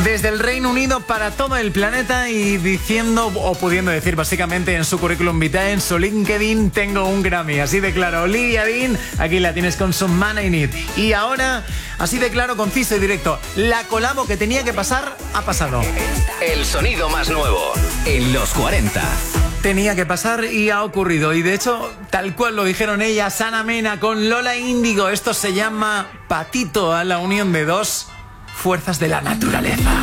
Desde el Reino Unido para todo el planeta y diciendo, o pudiendo decir básicamente en su currículum vitae, en su LinkedIn, tengo un Grammy. Así de claro, Olivia Dean, aquí la tienes con su Man I Need. Y ahora, así de claro, conciso y directo, la colabo que tenía que pasar, ha pasado. El sonido más nuevo en los 40. Tenía que pasar y ha ocurrido. Y de hecho, tal cual lo dijeron ellas, Ana Mena con Lola Índigo. Esto se llama Patito, a la unión de dos fuerzas de la naturaleza.